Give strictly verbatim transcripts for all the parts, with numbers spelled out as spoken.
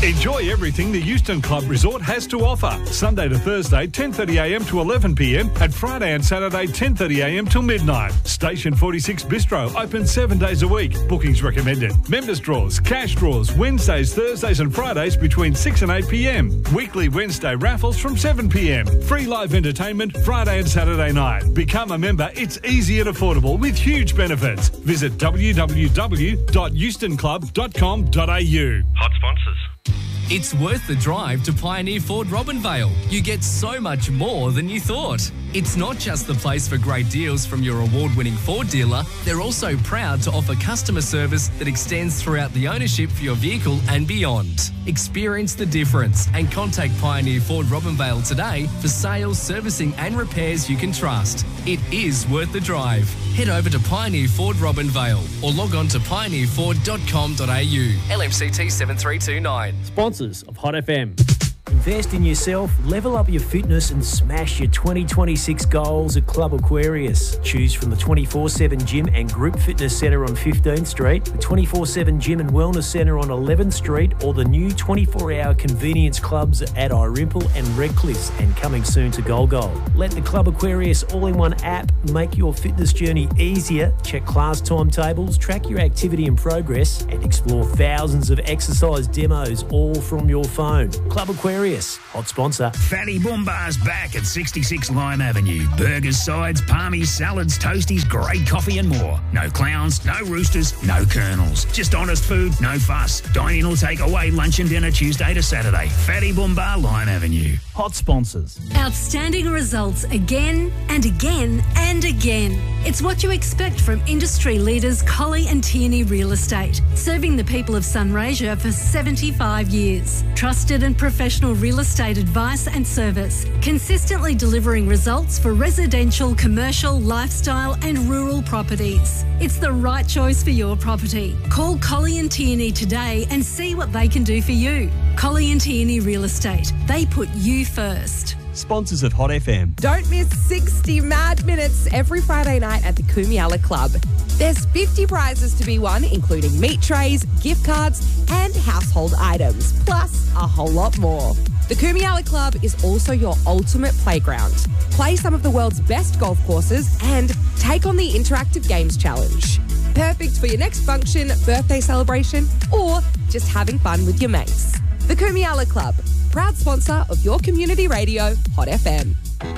Enjoy everything the Euston Club Resort has to offer. Sunday to Thursday, ten thirty a m to eleven p m, and Friday and Saturday, ten thirty a m till midnight. Station forty-six Bistro, open seven days a week. Bookings recommended. Members draws, cash draws, Wednesdays, Thursdays and Fridays between six and eight p m. Weekly Wednesday raffles from seven p m. Free live entertainment Friday and Saturday night. Become a member. It's easy and affordable with huge benefits. Visit w w w dot euston club dot com dot a u. Hot sponsors. It's worth the drive to Pioneer Ford Robinvale. You get so much more than you thought. It's not just the place for great deals from your award-winning Ford dealer. They're also proud to offer customer service that extends throughout the ownership for your vehicle and beyond. Experience the difference and contact Pioneer Ford Robinvale today for sales, servicing and repairs you can trust. It is worth the drive. Head over to Pioneer Ford Robinvale or log on to pioneer ford dot com dot a u. L M C T seven three two nine. Sponsors of Hot F M. Invest in yourself, level up your fitness and smash your twenty twenty-six goals at Club Aquarius. Choose from the twenty-four seven Gym and Group Fitness Centre on fifteenth Street, the twenty-four seven Gym and Wellness Centre on eleventh Street, or the new twenty-four hour convenience clubs at Irimple and Redcliffe, and coming soon to Golgol. Let the Club Aquarius all-in-one app make your fitness journey easier. Check class timetables, track your activity and progress, and explore thousands of exercise demos all from your phone. Club Aquarius, hot sponsor. Fatty Boombar's back at sixty-six Lime Avenue. Burgers, sides, palmies, salads, toasties, great coffee and more. No clowns, no roosters, no colonels. Just honest food, no fuss. Dine in or take away lunch and dinner Tuesday to Saturday. Fatty Boombar, Lime Avenue. Hot sponsors. Outstanding results again and again and again. It's what you expect from industry leaders Colley and Tierney Real Estate, serving the people of Sunraysia for seventy-five years. Trusted and professional real estate advice and service, consistently delivering results for residential, commercial, lifestyle and rural properties. It's the right choice for your property. Call Colley and Tierney today and see what they can do for you. Colley and Tierney Real Estate. They put you first. Sponsors of Hot F M. Don't miss sixty mad minutes every Friday night at the Kumiala Club. There's fifty prizes to be won, including meat trays, gift cards and household items, plus a whole lot more. The Kumiala Club is also your ultimate playground. Play some of the world's best golf courses and take on the Interactive Games Challenge. Perfect for your next function, birthday celebration or just having fun with your mates. The Kumiala Club, proud sponsor of your community radio, Hot F M.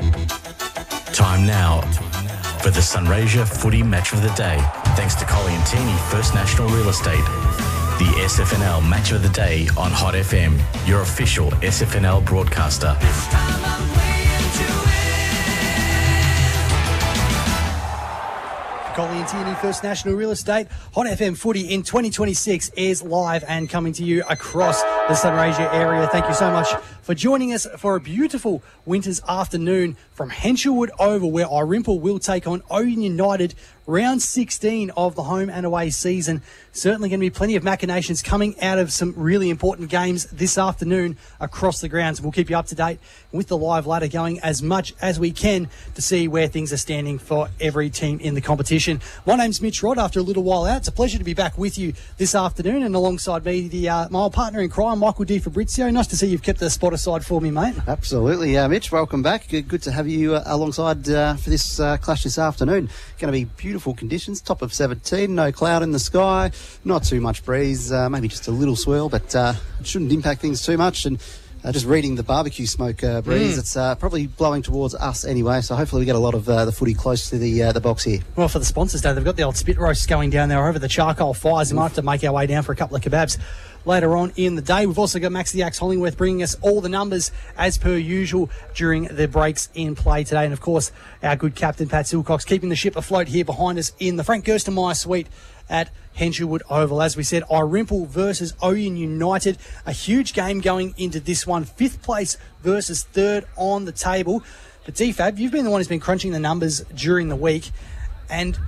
Time now for the Sunraysia Footy Match of the Day. Thanks to Colley and Tierney First National Real Estate. The S F N L Match of the Day on Hot F M, your official S F N L broadcaster. Colley and Tierney First National Real Estate. Hot F M Footy in twenty twenty-six is live and coming to you across the Sunraysia area. Thank you so much for joining us for a beautiful winter's afternoon from Henshelwood Oval, where Irimple will take on Owen United. Round sixteen of the home and away season. Certainly going to be plenty of machinations coming out of some really important games this afternoon across the grounds. We'll keep you up to date with the live ladder going as much as we can to see where things are standing for every team in the competition. My name's Mitch Rod. After a little while out, it's a pleasure to be back with you this afternoon, and alongside me, the uh, my old partner in crime, Michael Di Fabrizio. Nice to see you've kept the spot aside for me, mate. Absolutely, uh, Mitch. Welcome back. Good, good to have you uh, alongside uh, for this uh, clash this afternoon. Going to be beautiful conditions, top of seventeen, no cloud in the sky, not too much breeze, uh, maybe just a little swirl, but uh, it shouldn't impact things too much. And uh, just reading the barbecue smoke uh, breeze, mm. it's uh, probably blowing towards us anyway, so hopefully we get a lot of uh, the footy close to the uh, the box here. Well, for the sponsors day, they've got the old spit roasts going down there over the charcoal fires. We might have to make our way down for a couple of kebabs later on in the day. We've also got Max the Axe Hollingworth bringing us all the numbers as per usual during the breaks in play today. And of course, our good captain Pat Silcox keeping the ship afloat here behind us in the Frank Gerstenmaier suite at Henshelwood Oval. As we said, Irimple versus Owen United. A huge game going into this one. Fifth place versus third on the table. But D-Fab, you've been the one who's been crunching the numbers during the week. And with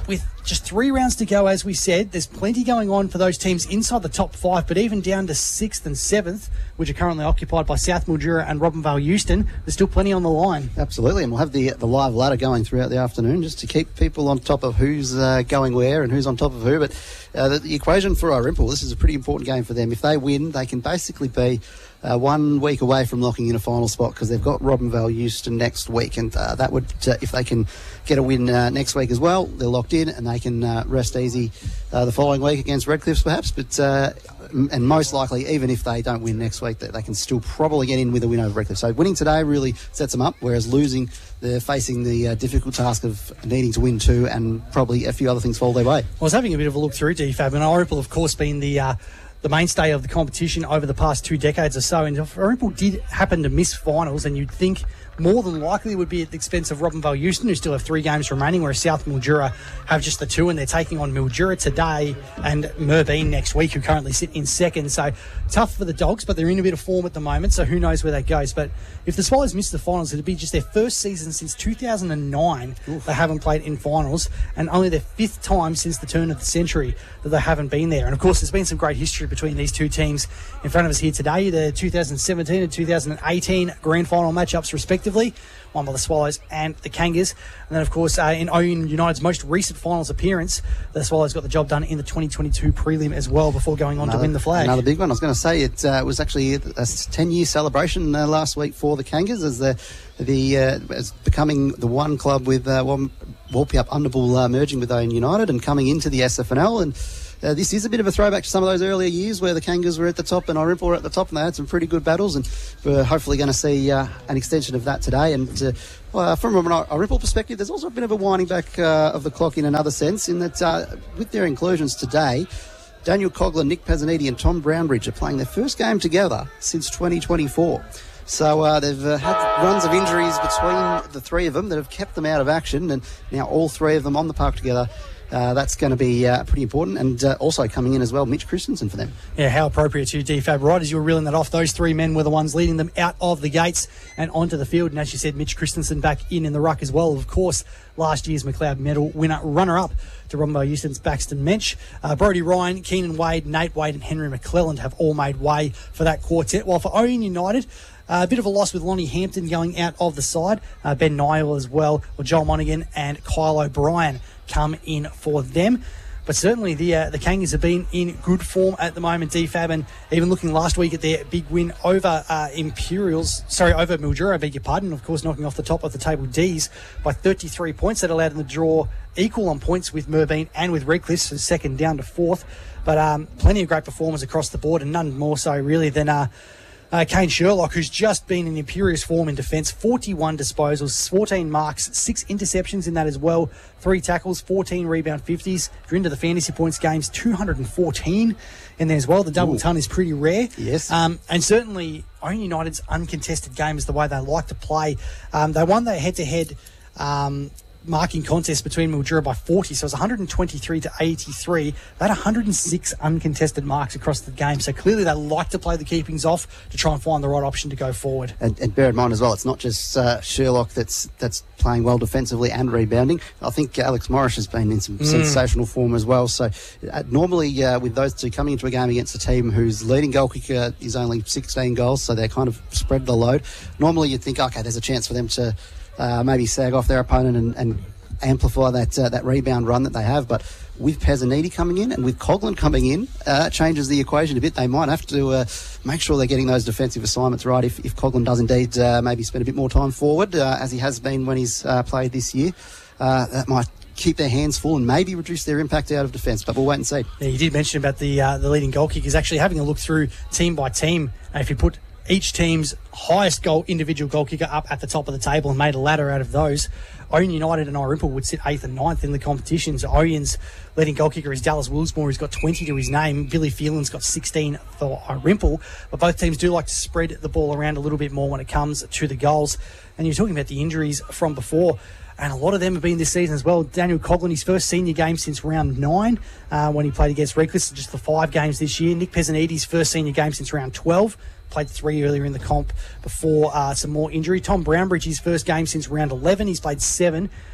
just three rounds to go, as we said. There's plenty going on for those teams inside the top five, but even down to sixth and seventh, which are currently occupied by South Mildura and Robinvale Euston, there's still plenty on the line. Absolutely, and we'll have the the live ladder going throughout the afternoon just to keep people on top of who's uh, going where and who's on top of who. But uh, the, the equation for Orimple, this is a pretty important game for them. If they win, they can basically be Uh, one week away from locking in a final spot because they've got Robinvale Euston next week, and uh, that would, uh, if they can get a win uh, next week as well, they're locked in and they can uh, rest easy uh, the following week against Redcliffs perhaps, but uh, and most likely, even if they don't win next week, that they can still probably get in with a win over Redcliffs. So winning today really sets them up, whereas losing, they're facing the uh, difficult task of needing to win two, and probably a few other things fall their way. I was having a bit of a look through D FAB, and Orimple, of course, been the uh, the mainstay of the competition over the past two decades or so, and if Orimple did happen to miss finals, and you'd think more than likely would be at the expense of Robinvale Euston, who still have three games remaining, whereas South Mildura have just the two, and they're taking on Mildura today and Merbein next week, who currently sit in second. So tough for the Dogs, but they're in a bit of form at the moment, so who knows where that goes. But if the Swallows miss the finals, it'd be just their first season since two thousand nine Oof. They haven't played in finals, and only their fifth time since the turn of the century that they haven't been there. And of course, there's been some great history between these two teams in front of us here today, the two thousand seventeen and two thousand eighteen grand final matchups respectively, one by the Swallows and the Kangas. And then, of course, uh, in Owen United's most recent finals appearance, the Swallows got the job done in the twenty twenty-two prelim as well before going on another, to win the flag. Another big one. I was going to say it uh, was actually a ten-year celebration uh, last week for the Kangas as the the uh, as becoming the one club with uh, one Walpiup Underbull uh, merging with Owen United and coming into the S F N L. And Uh, this is a bit of a throwback to some of those earlier years where the Kangas were at the top and Orimple were at the top, and they had some pretty good battles, and we're hopefully going to see uh, an extension of that today. And uh, well, from an Orimple perspective, there's also a bit of a winding back uh, of the clock in another sense, in that uh, with their inclusions today, Daniel Cogler, Nick Pezzaniti and Tom Brownbridge are playing their first game together since twenty twenty-four. So uh, they've uh, had runs of injuries between the three of them that have kept them out of action, and now all three of them on the park together. Uh, that's going to be uh, pretty important, and uh, also coming in as well, Mitch Christensen for them. Yeah, how appropriate to D FAB, right as you were reeling that off. Those three men were the ones leading them out of the gates and onto the field, and as you said, Mitch Christensen back in in the ruck as well. Of course, last year's McLeod medal winner, runner-up to Robinvale Euston's Baxton Mensch. Uh, Brodie Ryan, Keenan Wade, Nate Wade and Henry McClelland have all made way for that quartet, while for Owen United, Uh, a bit of a loss with Lonnie Hampton going out of the side. Uh, Ben Niall as well, or Joel Monaghan and Kyle O'Brien come in for them. But certainly the uh, the Kangas have been in good form at the moment, D FAB, and even looking last week at their big win over uh, Imperials, sorry, over Mildura, I beg your pardon, of course knocking off the top of the table D's by thirty-three points. That allowed them to draw equal on points with Merbein and with Redcliffe, so second down to fourth. But um, plenty of great performers across the board, and none more so really than Uh, Uh, Kane Sherlock, who's just been in imperious form in defence, forty-one disposals, fourteen marks, six interceptions in that as well, three tackles, fourteen rebound fifties. If you're into the fantasy points games, two hundred fourteen in there as well. The double Ooh. ton is pretty rare. Yes. Um, and certainly, Owen United's uncontested game is the way they like to play. Um, they won their head-to-head um, marking contest between Mildura by forty, so it was one hundred twenty-three to eighty-three. They had one hundred six uncontested marks across the game, so clearly they like to play the keepings off to try and find the right option to go forward. And, and bear in mind as well, it's not just uh, Sherlock that's that's playing well defensively and rebounding. I think Alex Morris has been in some mm. sensational form as well. So uh, normally uh, with those two coming into a game against a team whose leading goal kicker is only sixteen goals, so they're kind of spread the load. Normally you'd think, okay, there's a chance for them to Uh, maybe sag off their opponent and, and amplify that uh, that rebound run that they have. But with Pezzaniti coming in and with Coghlan coming in, uh, it changes the equation a bit. They might have to uh, make sure they're getting those defensive assignments right if, if Coghlan does indeed uh, maybe spend a bit more time forward, uh, as he has been when he's uh, played this year. Uh, that might keep their hands full and maybe reduce their impact out of defence, but we'll wait and see. Yeah, you did mention about the uh, the leading goal kickers. Actually having a look through team by team, uh, if you put each team's highest goal individual goal kicker up at the top of the table and made a ladder out of those, Owen United and Orimple would sit eighth and ninth in the competition. So Owen's leading goal kicker is Dallas Wilsmore, who's got twenty to his name. Billy Phelan's got sixteen for Orimple. But both teams do like to spread the ball around a little bit more when it comes to the goals. And you're talking about the injuries from before, and a lot of them have been this season as well. Daniel Coghlan, his first senior game since round nine, uh, when he played against Redcliffe, just the five games this year. Nick Pezzaniti's first senior game since round twelve. Played three earlier in the comp before uh, some more injury. Tom Brownbridge, his first game since round eleven. He's played seven.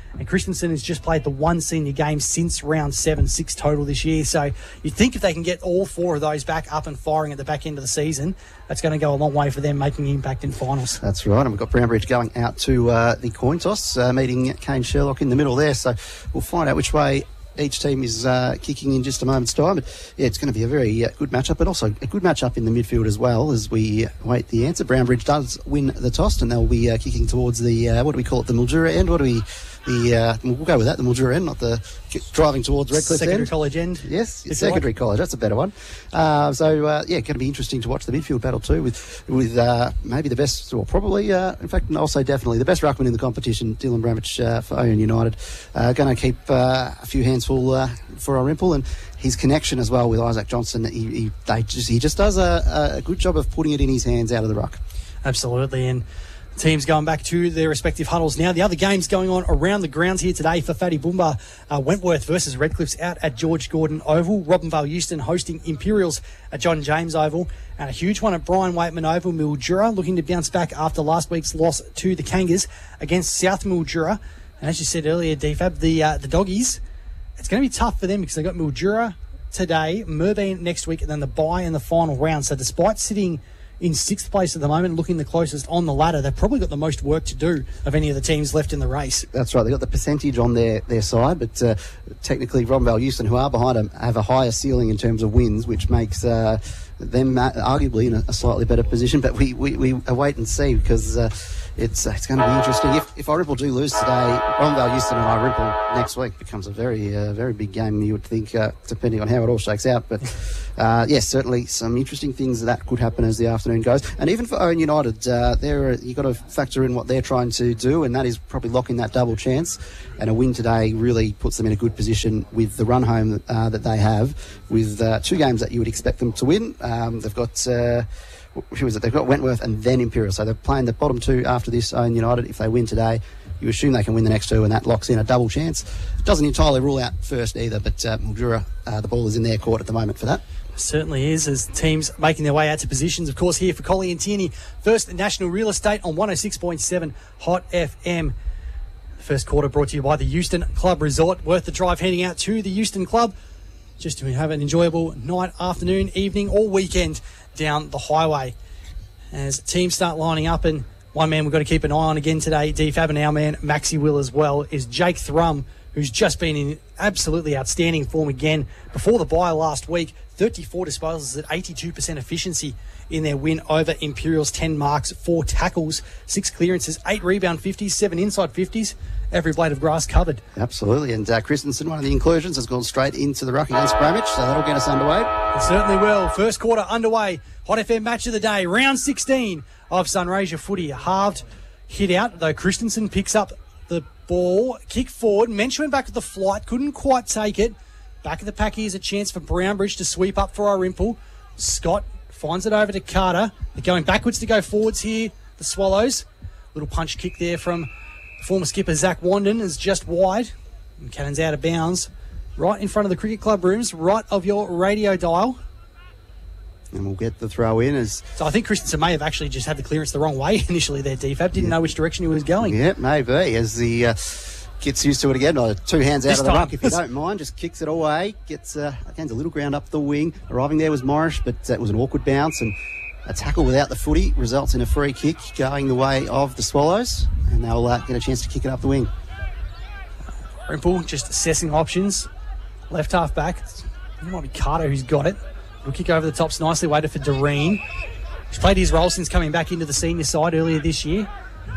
And Christensen has just played the one senior game since round seven, six total this year. So you think if they can get all four of those back up and firing at the back end of the season, that's going to go a long way for them making an impact in finals. That's right, and we've got Brownbridge going out to uh, the coin toss, uh, meeting Kane Sherlock in the middle there. So we'll find out which way each team is uh, kicking in just a moment's time. But yeah, it's going to be a very uh, good matchup, but also a good matchup in the midfield as well as we wait the answer. Brownbridge does win the toss, and they'll be uh, kicking towards the, uh, what do we call it, the Mildura end? What do we... The, uh, we'll go with that, the Mildura end, not the driving towards Redcliffe Secondary end. College end. Yes, secondary like. college, that's a better one. Uh, so, uh, yeah, going to be interesting to watch the midfield battle too with with uh, maybe the best, or probably, uh, in fact, I'll say definitely, the best ruckman in the competition, Dylan Bramich uh, for Owen United. Uh, going to keep uh, a few hands full uh, for Orimple, and his connection as well with Isaac Johnson, he, he, they just, he just does a, a good job of putting it in his hands out of the ruck. Absolutely, and teams going back to their respective huddles now. The other games going on around the grounds here today for Fatty Boomba. Uh, Wentworth versus Redcliffe's out at George Gordon Oval. Robinvale Euston hosting Imperials at John James Oval. And a huge one at Brian Waitman Oval. Mildura looking to bounce back after last week's loss to the Kangas against South Mildura. And as you said earlier, D F A B, the, uh, the Doggies, it's going to be tough for them because they've got Mildura today, Merbein next week, and then the bye in the final round. So despite sitting in sixth place at the moment, looking the closest on the ladder, they've probably got the most work to do of any of the teams left in the race. That's right. They've got the percentage on their, their side, but uh, technically Robinvale Euston, who are behind them, have a higher ceiling in terms of wins, which makes uh, them uh, arguably in a, a slightly better position. But we, we, we await and see because uh, it's it's going to be interesting. If if Orimple do lose today, Robinvale Euston and Orimple next week becomes a very uh, very big game, you would think, uh, depending on how it all shakes out. But uh, yes, certainly some interesting things that could happen as the afternoon goes. And even for Owen United, uh, there you've got to factor in what they're trying to do, and that is probably locking that double chance. And a win today really puts them in a good position with the run home uh, that they have, with uh, two games that you would expect them to win. Um, they've got... Uh, Who is it? They've got Wentworth and then Imperial. So they're playing the bottom two after this, Owen United. If they win today, you assume they can win the next two, and that locks in a double chance. Doesn't entirely rule out first either, but uh, Mildura, uh, the ball is in their court at the moment for that. Certainly is, as teams making their way out to positions. Of course, here for Collie and Tierney, First National Real Estate on one oh six point seven Hot F M. First quarter brought to you by the Euston Club Resort. Worth the drive heading out to the Euston Club just to have an enjoyable night, afternoon, evening, or weekend down the highway. As teams start lining up, and one man we've got to keep an eye on again today, D F A B, and our man Maxi Will as well, is Jake Thrum, who's just been in absolutely outstanding form again before the bye last week. thirty-four disposals at eighty-two percent efficiency in their win over Imperials. ten marks, four tackles, six clearances, eight rebound fifties, seven inside fifties. Every blade of grass covered. Absolutely. And uh, Christensen, one of the inclusions, has gone straight into the ruck against Bramich, so that'll get us underway. It certainly will. First quarter underway. Hot F M match of the day. Round sixteen of Sunraysia footy. A halved hit out, though Christensen picks up the ball. Kick forward. Mensch went back to the flight. Couldn't quite take it. Back of the pack here's a chance for Brownbridge to sweep up for Orimple. Scott finds it over to Carter. They're going backwards to go forwards here. The Swallows. Little punch kick there from former skipper Zach Wandon is just wide. And Cannon's out of bounds. Right in front of the Cricket Club rooms, right of your radio dial. And we'll get the throw in as... So I think Christensen may have actually just had the clearance the wrong way initially there, D F A B. Didn't yeah. know which direction he was going. Yeah, maybe. As the uh, gets used to it again. Oh, two hands out this of the time. ruck, if you don't mind. Just kicks it away. Gets uh, gains a little ground up the wing. Arriving there was Morris, but it was an awkward bounce. And a tackle without the footy results in a free kick going the way of the Swallows. And they'll uh, get a chance to kick it up the wing. Rimple just assessing options. Left half back. It might be Carter who's got it. He'll kick over the tops nicely. Waited for Doreen. He's played his role since coming back into the senior side earlier this year.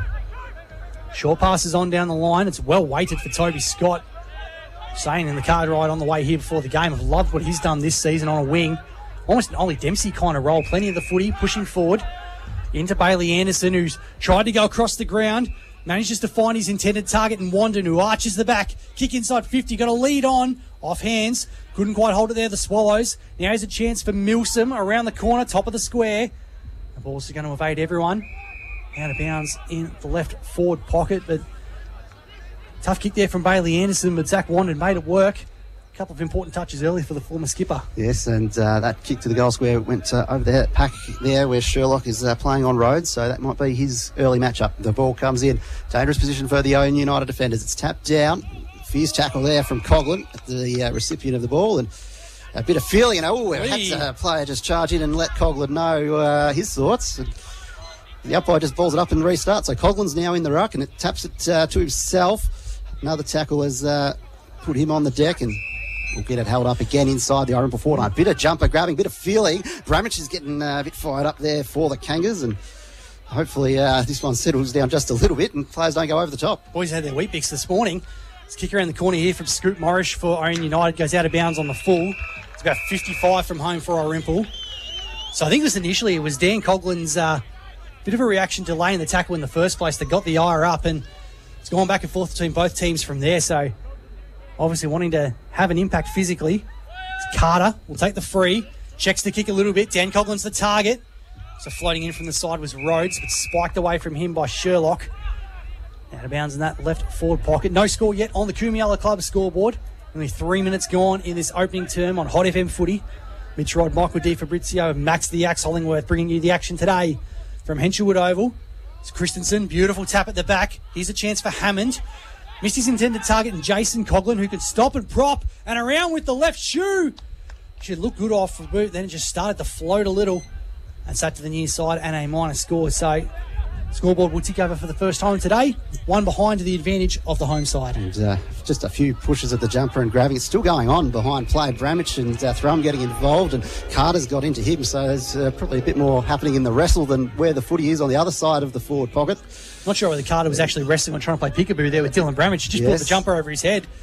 Short passes on down the line. It's well weighted for Toby Scott. Saying in the card ride on the way here before the game. I've loved what he's done this season on a wing. Almost an Ollie Dempsey kind of role. Plenty of the footy, pushing forward. Into Bailey Anderson, who's tried to go across the ground. Manages to find his intended target in Wandon, who arches the back. Kick inside fifty. Got a lead on. Off hands. Couldn't quite hold it there, the Swallows. Now here's a chance for Milsom around the corner, top of the square. The ball's going to evade everyone. Out of bounds in the left forward pocket, but tough kick there from Bailey Anderson, but Zach Wandon made it work. A couple of important touches early for the former skipper. Yes, and uh, that kick to the goal square went uh, over there, pack there where Sherlock is uh, playing on Rhodes, so that might be his early matchup. The ball comes in. Dangerous position for the Owen United defenders. It's tapped down. Fierce tackle there from Coughlin, the uh, recipient of the ball, and a bit of feeling, you know, oh, had a player just charge in and let Coughlin know uh, his thoughts. And the umpire just balls it up and restarts. So Coughlin's now in the ruck, and it taps it uh, to himself. Another tackle has uh, put him on the deck, and we'll get it held up again inside the Orange forward line. Bit of jumper grabbing, bit of feeling. Bramich is getting uh, a bit fired up there for the Kangas, and hopefully uh, this one settles down just a little bit and players don't go over the top. Boys had their wheat bix this morning. Let's kick around the corner here from Scoot Morris for Orion United. Goes out of bounds on the full. It's about fifty-five from home for Orimple. So I think it was initially, it was Dan Coughlin's uh, bit of a reaction delay in the tackle in the first place that got the ire up, and it's gone back and forth between both teams from there. So obviously wanting to have an impact physically. It's Carter will take the free. Checks the kick a little bit. Dan Coughlin's the target. So floating in from the side was Rhodes, but spiked away from him by Sherlock. Out of bounds in that left forward pocket. No score yet on the Kumiala Club scoreboard. Only three minutes gone in this opening term on Hot F M footy. Mitch Rod, Michael D. Fabrizio, Max the Axe Hollingworth bringing you the action today from Henshawwood Oval. It's Christensen, beautiful tap at the back. Here's a chance for Hammond. Missed his intended target in Jason Coughlin, who could stop and prop, and around with the left shoe. Should look good off the boot, then it just started to float a little and sat to the near side, and a minor score. So scoreboard will tick over for the first time today. One behind to the advantage of the home side. And uh, just a few pushes at the jumper and grabbing. It's still going on behind play. Bramich and uh, Thrum getting involved, and Carter's got into him. So there's uh, probably a bit more happening in the wrestle than where the footy is on the other side of the forward pocket. Not sure whether Carter was actually wrestling or trying to play peekaboo there with Dylan Bramich. Just yes. brought the jumper over his head.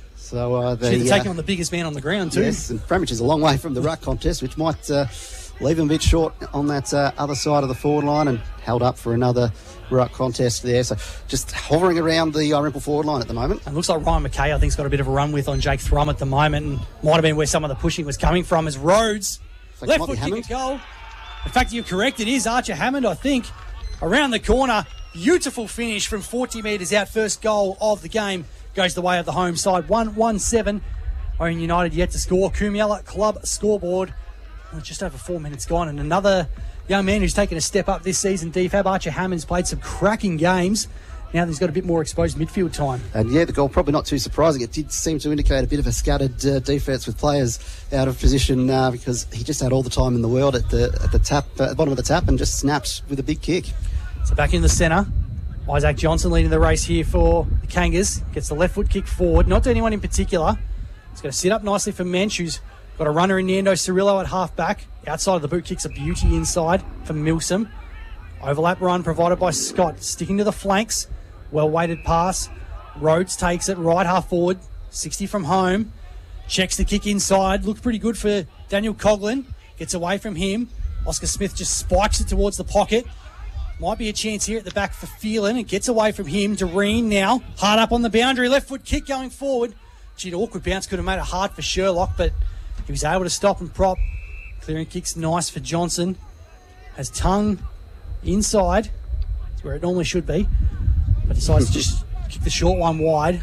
So uh, they, Should have taken uh, on the biggest man on the ground too. Yes, and Bramich is a long way from the ruck contest, which might uh, leave him a bit short on that uh, other side of the forward line, and held up for another ruck contest there. So just hovering around the Orimple forward line at the moment. It looks like Ryan McKay, I think, has got a bit of a run with on Jake Thrum at the moment, and might have been where some of the pushing was coming from as Rhodes. Left foot kick and goal. In fact, you're correct. It is Archer Hammond, I think. Around the corner. Beautiful finish from forty metres out. First goal of the game goes the way of the home side. one one seven. Orion United yet to score. Kumiala Club scoreboard. Just over four minutes gone. And another young man who's taken a step up this season, D F A B. Archer Hammond's played some cracking games. Now he's got a bit more exposed midfield time. And yeah, the goal probably not too surprising. It did seem to indicate a bit of a scattered uh, defence with players out of position uh, because he just had all the time in the world at the at the tap, uh, at the bottom of the tap, and just snapped with a big kick. So back in the centre, Isaac Johnson leading the race here for the Kangas. Gets the left foot kick forward, not to anyone in particular. He's going to sit up nicely for Mensch, who's got a runner in Nando Cirillo at half back. Outside of the boot kicks a beauty inside for Milsom. Overlap run provided by Scott, sticking to the flanks. Well weighted pass. Rhodes takes it right half forward, sixty from home. Checks the kick inside. Looked pretty good for Daniel Coughlin. Gets away from him. Oscar Smith just spikes it towards the pocket. Might be a chance here at the back for Phelan. It gets away from him. Doreen now. Hard up on the boundary. Left foot kick going forward. Gee, an awkward bounce could have made it hard for Sherlock, but he was able to stop and prop. Clearing kicks nice for Johnson. Has tongue inside. It's where it normally should be. But decides to just kick the short one wide.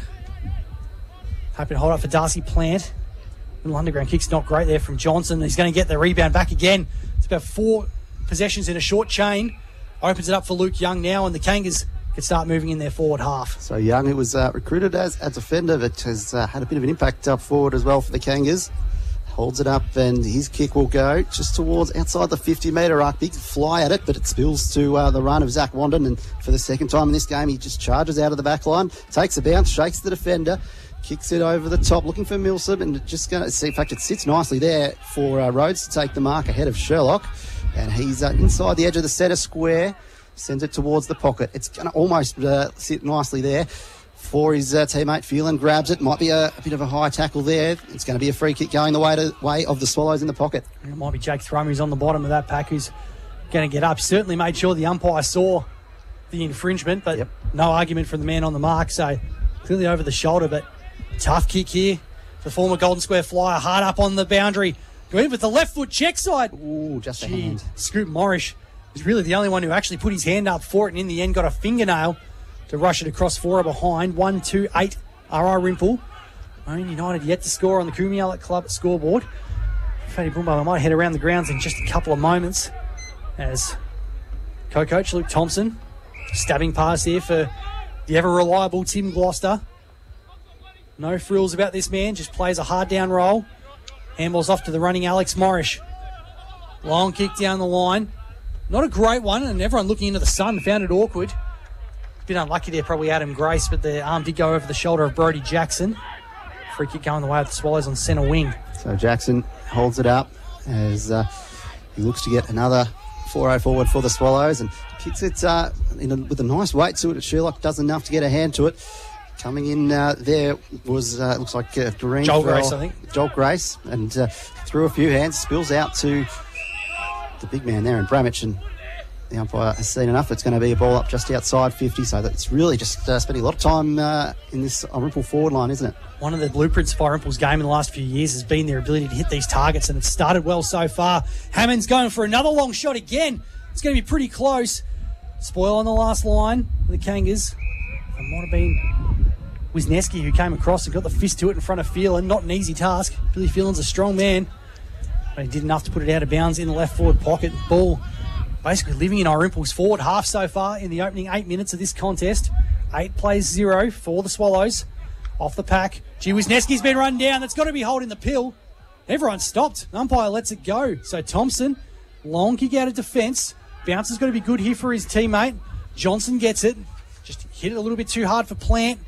Hoping to hold up for Darcy Plant. Little underground kick's not great there from Johnson. He's going to get the rebound back again. It's about four possessions in a short chain. Opens it up for Luke Young now, and the Kangas can start moving in their forward half. So Young, who was uh, recruited as a defender, but has uh, had a bit of an impact up forward as well for the Kangas. Holds it up, and his kick will go just towards outside the fifty metre arc. Big fly at it, but it spills to uh, the run of Zach Wandon, and for the second time in this game, he just charges out of the back line, takes a bounce, shakes the defender, kicks it over the top, looking for Milsom, and just going to see. In fact, it sits nicely there for uh, Rhodes to take the mark ahead of Sherlock. And he's uh, inside the edge of the centre square, sends it towards the pocket. It's going to almost uh, sit nicely there for his uh, teammate. Phelan grabs it. Might be a, a bit of a high tackle there. It's going to be a free kick going the way, to, way of the Swallows in the pocket. And it might be Jake Thrum, who's on the bottom of that pack, who's going to get up. Certainly made sure the umpire saw the infringement, but yep. No argument from the man on the mark. So clearly over the shoulder, but tough kick here. The former Golden Square Flyer hard up on the boundary. Go in with the left foot check side. Ooh, just Gee, a hand. Scoot Morris is really the only one who actually put his hand up for it, and in the end got a fingernail to rush it across for or behind. one two eight R R Rimple. Owen United yet to score on the Kumiala Club scoreboard. Fatty Bumbo might head around the grounds in just a couple of moments as co-coach Luke Thompson stabbing past here for the ever-reliable Tim Gloucester. No frills about this man, just plays a hard down roll. Handball's off to the running Alex Morrish. Long kick down the line. Not a great one, and everyone looking into the sun found it awkward. A bit unlucky there, probably Adam Grace, but the arm did go over the shoulder of Brodie Jackson. Free kick going the way of the Swallows on centre wing. So Jackson holds it up as uh, he looks to get another four oh forward for the Swallows and kicks it uh, in a, with a nice weight to it. Sherlock does enough to get a hand to it. Coming in uh, there was, uh, looks like uh, Doreen Joel Grace, I think. Joel Grace, and uh, through a few hands, spills out to the big man there in Bramich, and the umpire has seen enough. It's going to be a ball up just outside fifty, so that's really just uh, spending a lot of time uh, in this Dalrymple forward line, isn't it? One of the blueprints for Dalrymple's game in the last few years has been their ability to hit these targets, and it's started well so far. Hammond's going for another long shot again. It's going to be pretty close. Spoil on the last line for the Kangas. It might have been Wisniewski who came across and got the fist to it in front of Phelan. Not an easy task. Billy Phelan's a strong man, but he did enough to put it out of bounds in the left forward pocket. Ball basically living in Dalrymple's forward half so far in the opening eight minutes of this contest. Eight plays zero for the Swallows. Off the pack. Gee, Wisniewski's been run down. That's got to be holding the pill. Everyone stopped. Umpire lets it go. So Thompson, long kick out of defence. Bounce has got to be good here for his teammate. Johnson gets it. Just hit it a little bit too hard for Plant.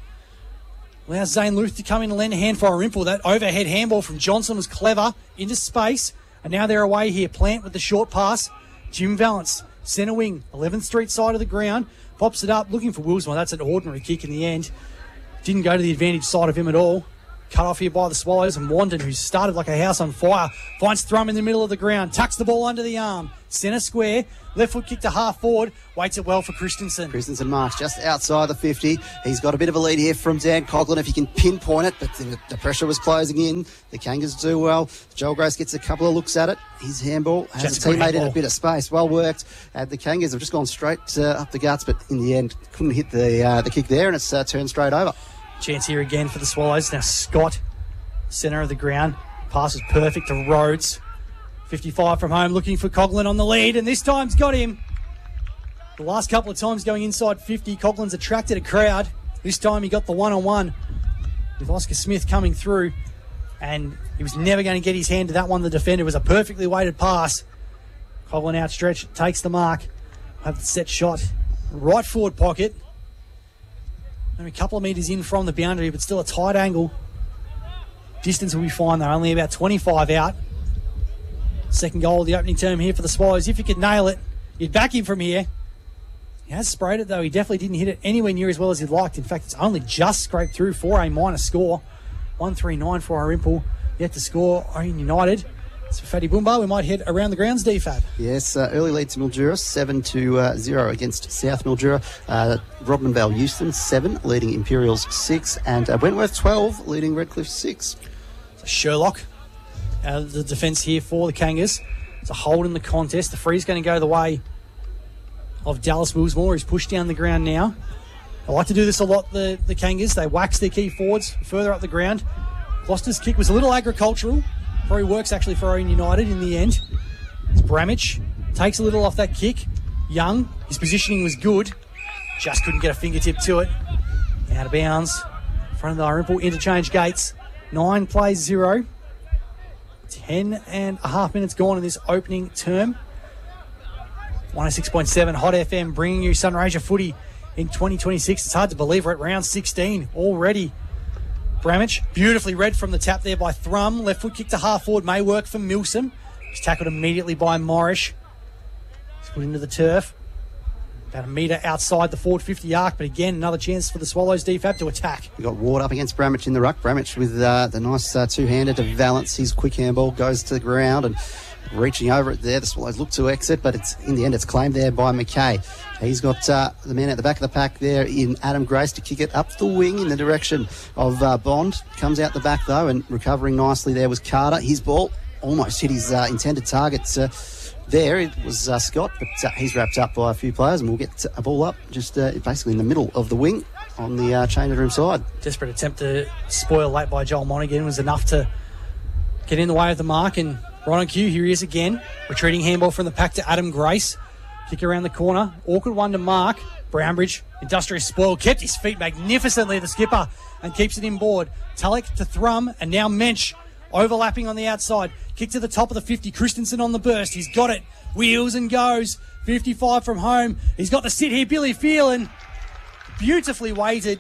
Allows Zane Luth to come in and lend a hand for Dalrymple. That overhead handball from Johnson was clever. Into space. And now they're away here. Plant with the short pass. Jim Valance, centre wing, eleventh Street side of the ground. Pops it up, looking for Wilsmore. That's an ordinary kick in the end. Didn't go to the advantage side of him at all. Cut off here by the Swallows, and Wandon, who started like a house on fire, finds Thrum in the middle of the ground, tucks the ball under the arm. Centre square, left foot kick to half forward, waits it well for Christensen. Christensen marks just outside the fifty. He's got a bit of a lead here from Dan Coughlin if he can pinpoint it, but the, the pressure was closing in. The Kangas do well. Joel Grace gets a couple of looks at it. His handball has Just a a teammate handball. in a bit of space. Well worked. Uh, the Kangas have just gone straight uh, up the guts, but in the end couldn't hit the uh, the kick there, and it's uh, turned straight over. Chance here again for the Swallows. Now Scott, centre of the ground. Pass is perfect to Rhodes. fifty-five from home, looking for Coughlin on the lead, and this time's got him. The last couple of times going inside fifty, Coughlin's attracted a crowd. This time he got the one-on-one with Oscar Smith coming through, and he was never going to get his hand to that one. The defender was a perfectly weighted pass. Coughlin outstretched, takes the mark. Have the set shot. Right forward pocket. Maybe a couple of metres in from the boundary, but still a tight angle. Distance will be fine, though. Only about twenty-five out. Second goal of the opening term here for the Swallows. If he could nail it, you'd back him from here. He has sprayed it, though. He definitely didn't hit it anywhere near as well as he'd liked. In fact, it's only just scraped through for a minor score. one three nine for Dalrymple. Yet to score Owen United. So Fatty Bumba, we might head around the grounds, D Fab. Yes, uh, early lead to Mildura, seven to zero against South Mildura. Uh, Rodman Vale Euston, seven, leading Imperials, six, and uh, Wentworth, twelve, leading Redcliffe, six. So Sherlock out of the defence here for the Kangas. It's a hold in the contest. The free's going to go the way of Dallas Wilsmore, who's pushed down the ground now. They like to do this a lot, the, the Kangas. They wax their key forwards further up the ground. Gloucester's kick was a little agricultural. Probably works actually for Owen United in the end. It's Bramich. Takes a little off that kick. Young. His positioning was good. Just couldn't get a fingertip to it. Out of bounds. In front of the Dalrymple interchange gates. Nine plays zero. Ten and a half minutes gone in this opening term. one oh six point seven Hot F M bringing you Sunraysia footy in twenty twenty-six. It's hard to believe we're at round sixteen already. Bramich, beautifully read from the tap there by Thrum. Left foot kick to half forward may work for Milsom. He's tackled immediately by Morrish. He's put into the turf. About a metre outside the forward fifty arc, but again, another chance for the Swallows D Fab to attack. We got Ward up against Bramich in the ruck. Bramich with uh, the nice uh, two-hander to Valance. His quick handball goes to the ground and reaching over it there. The Swallows look to exit, but it's in the end it's claimed there by McKay. He's got uh, the man at the back of the pack there in Adam Grace to kick it up the wing in the direction of uh, Bond. Comes out the back though, and recovering nicely there was Carter. His ball almost hit his uh, intended target uh, there. It was uh, Scott, but uh, he's wrapped up by a few players, and we'll get a ball up just uh, basically in the middle of the wing on the uh, changing room side. Desperate attempt to spoil late by Joel Monaghan was enough to get in the way of the mark. And right on cue, here he is again. Retreating handball from the pack to Adam Grace. Kick around the corner. Awkward one to Mark. Brownbridge, industrious spoil, kept his feet magnificently, the skipper, and keeps it inboard. Tulloch to Thrum, and now Mensch overlapping on the outside. Kick to the top of the fifty. Christensen on the burst. He's got it. Wheels and goes. fifty-five from home. He's got the sit here. Billy Phelan. Beautifully weighted.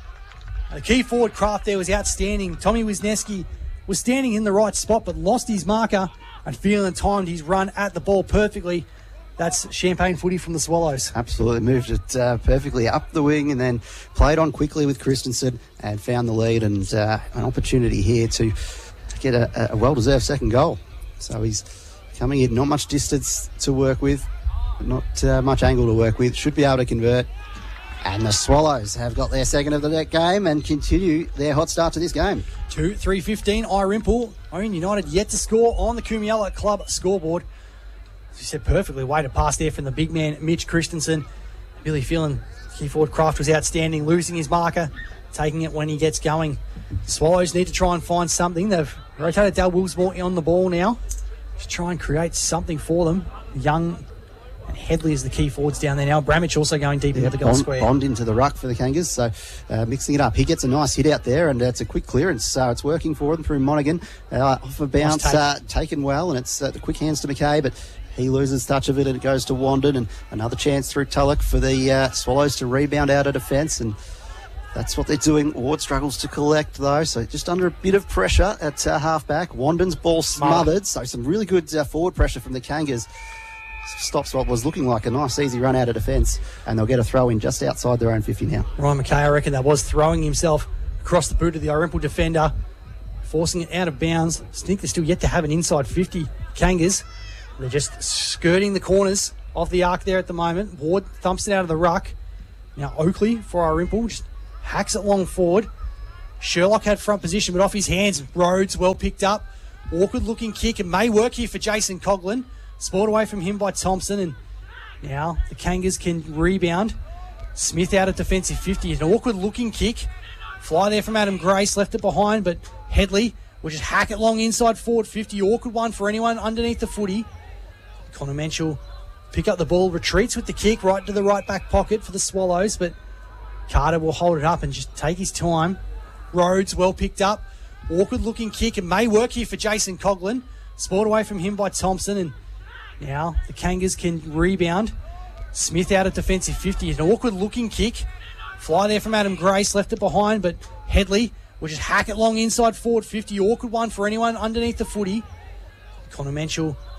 The key forward craft there was outstanding. Tommy Wisniewski was standing in the right spot but lost his marker, and Phelan timed his run at the ball perfectly. That's champagne footy from the Swallows. Absolutely. Moved it uh, perfectly up the wing and then played on quickly with Christensen and found the lead, and uh, an opportunity here to get a, a well-deserved second goal. So he's coming in, not much distance to work with, not uh, much angle to work with. Should be able to convert. And the Swallows have got their second of the game and continue their hot start to this game. two three fifteen, Irimple. Owen United yet to score on the Kumiella Club scoreboard. As you said, perfectly weighted pass there from the big man, Mitch Christensen. Billy Phelan, key forward craft, was outstanding, losing his marker, taking it when he gets going. The Swallows need to try and find something. They've rotated Dale Wilsmore on the ball now. Just try and create something for them. Young and Headley is the key forwards down there now. Bramich also going deep into Yeah, the goal Bond, square. Bond into the ruck for the Kangas, so uh, mixing it up. He gets a nice hit out there, and uh, it's a quick clearance, so it's working for them through Monaghan. Uh, off a bounce, Nice take. uh, taken well, and it's uh, the quick hands to McKay, but he loses touch of it, and it goes to Wandon, and another chance through Tulloch for the uh, Swallows to rebound out of defence, and that's what they're doing. Ward struggles to collect, though, so just under a bit of pressure at uh, half-back. Wandon's ball smothered, so some really good uh, forward pressure from the Kangas. Stops what was looking like a nice, easy run out of defence, and they'll get a throw in just outside their own fifty now. Ryan McKay, I reckon that was throwing himself across the boot of the Irimple defender, forcing it out of bounds. I think they're still yet to have an inside fifty. Kangas, they're just skirting the corners of the arc there at the moment. Ward thumps it out of the ruck. Now Oakley for Irimple just hacks it long forward. Sherlock had front position, but off his hands. Rhodes well picked up. Awkward looking kick. It may work here for Jason Coughlin. Spoiled away from him by Thompson, and now the Kangas can rebound. Smith out at defensive fifty. An awkward looking kick. Fly there from Adam Grace. Left it behind, but Headley will just hack it long inside forward fifty. Awkward one for anyone underneath the footy. Connor Menschel pick up the ball. Retreats with the kick right to the right back pocket for the Swallows, but Carter will hold it up and just take his time. Rhodes well picked up. Awkward looking kick. It may work here for Jason Coughlin. Spoiled away from him by Thompson, and now the Kangas can rebound. Smith out at defensive fifty. An awkward looking kick. Fly there from Adam Grace. Left it behind, but Headley will just hack it long inside forward fifty. Awkward one for anyone underneath the footy. Connor Menschel